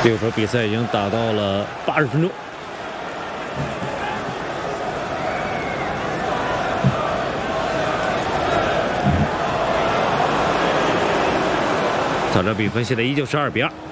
这会儿比赛已经打到了80分钟。早这比分现在依旧是2比2。